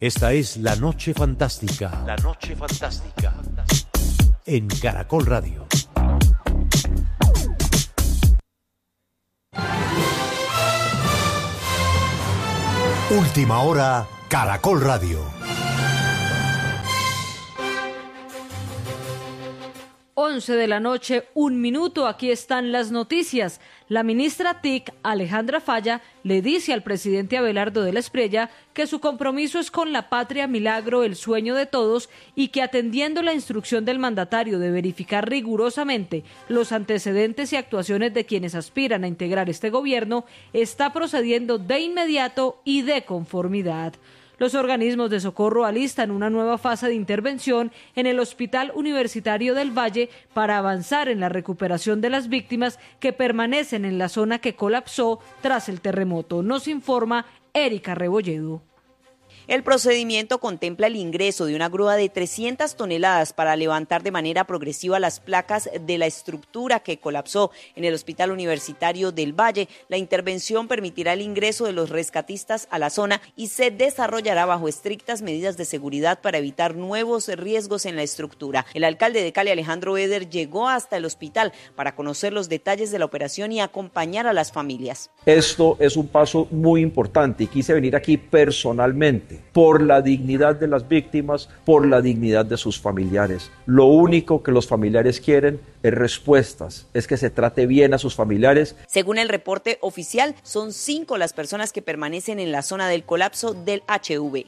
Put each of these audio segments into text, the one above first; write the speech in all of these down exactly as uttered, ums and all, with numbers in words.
Esta es La Noche Fantástica. La Noche Fantástica. En Caracol Radio. Última hora, Caracol Radio. once de la noche, un minuto, aquí están las noticias. La ministra T I C, Alejandra Falla, le dice al presidente Abelardo de la Espriella que su compromiso es con la patria milagro, el sueño de todos, y que atendiendo la instrucción del mandatario de verificar rigurosamente los antecedentes y actuaciones de quienes aspiran a integrar este gobierno, está procediendo de inmediato y de conformidad. Los organismos de socorro alistan una nueva fase de intervención en el Hospital Universitario del Valle para avanzar en la recuperación de las víctimas que permanecen en la zona que colapsó tras el terremoto. Nos informa Erika Rebolledo. El procedimiento contempla el ingreso de una grúa de trescientas toneladas para levantar de manera progresiva las placas de la estructura que colapsó en el Hospital Universitario del Valle. La intervención permitirá el ingreso de los rescatistas a la zona y se desarrollará bajo estrictas medidas de seguridad para evitar nuevos riesgos en la estructura. El alcalde de Cali, Alejandro Eder, llegó hasta el hospital para conocer los detalles de la operación y acompañar a las familias. Esto es un paso muy importante y quise venir aquí personalmente por la dignidad de las víctimas, por la dignidad de sus familiares. Lo único que los familiares quieren es respuestas, es que se trate bien a sus familiares. Según el reporte oficial, son cinco las personas que permanecen en la zona del colapso del H V.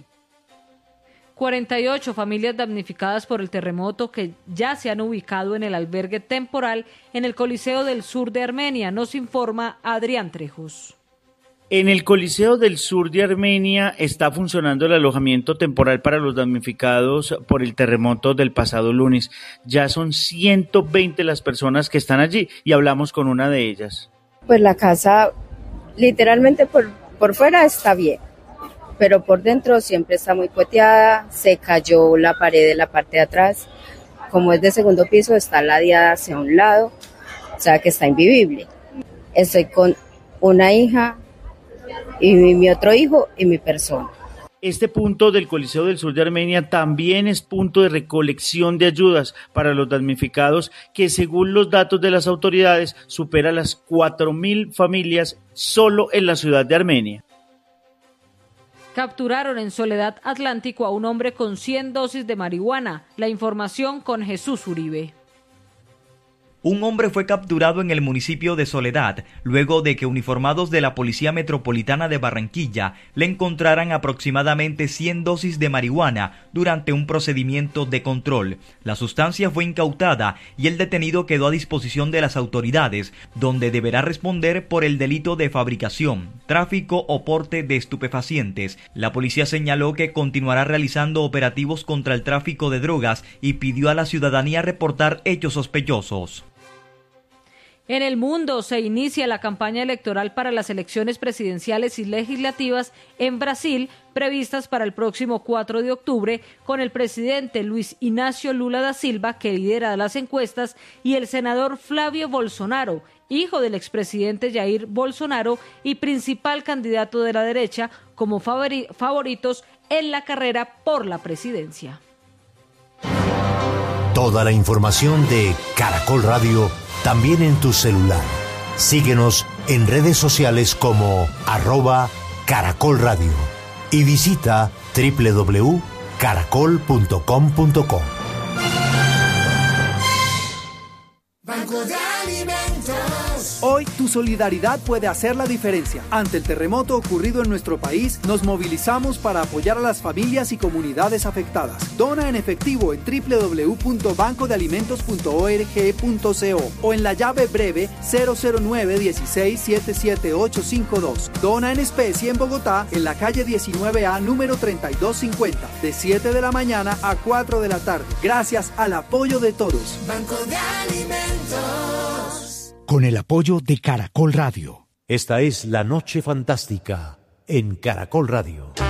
cuarenta y ocho familias damnificadas por el terremoto que ya se han ubicado en el albergue temporal en el Coliseo del Sur de Armenia, nos informa Adrián Trejos. En el Coliseo del Sur de Armenia está funcionando el alojamiento temporal para los damnificados por el terremoto del pasado lunes. Ya son ciento veinte las personas que están allí y hablamos con una de ellas. Pues la casa literalmente por, por fuera está bien, pero por dentro siempre está muy cueteada, se cayó la pared de la parte de atrás, como es de segundo piso está ladeada hacia un lado, o sea que está invivible. Estoy con una hija y mi, mi otro hijo y mi persona. Este punto del Coliseo del Sur de Armenia también es punto de recolección de ayudas para los damnificados que, según los datos de las autoridades, supera las cuatro mil familias solo en la ciudad de Armenia. Capturaron en Soledad Atlántico a un hombre con cien dosis de marihuana. La información con Jesús Uribe. Un hombre fue capturado en el municipio de Soledad, luego de que uniformados de la Policía Metropolitana de Barranquilla le encontraran aproximadamente cien dosis de marihuana durante un procedimiento de control. La sustancia fue incautada y el detenido quedó a disposición de las autoridades, donde deberá responder por el delito de fabricación, tráfico o porte de estupefacientes. La policía señaló que continuará realizando operativos contra el tráfico de drogas y pidió a la ciudadanía reportar hechos sospechosos. En el mundo se inicia la campaña electoral para las elecciones presidenciales y legislativas en Brasil, previstas para el próximo cuatro de octubre, con el presidente Luis Ignacio Lula da Silva, que lidera las encuestas, y el senador Flavio Bolsonaro, hijo del expresidente Jair Bolsonaro y principal candidato de la derecha, como favori- favoritos en la carrera por la presidencia. Toda la información de Caracol Radio también en tu celular. Síguenos en redes sociales como arroba Caracol Radio y visita doble u doble u doble u punto caracol punto com punto co. Banco de Alimentos. Hoy tu solidaridad puede hacer la diferencia. Ante el terremoto ocurrido en nuestro país, nos movilizamos para apoyar a las familias y comunidades afectadas. Dona en efectivo en doble u doble u doble u punto banco de alimentos punto org punto co o en la llave breve cero cero nueve uno seis siete siete ocho cinco dos. Dona en especie en Bogotá, en la calle diecinueve A, número treinta y dos cincuenta, de siete de la mañana a cuatro de la tarde. Gracias al apoyo de todos. Banco de Alimentos. Con el apoyo de Caracol Radio. Esta es La Noche Fantástica en Caracol Radio.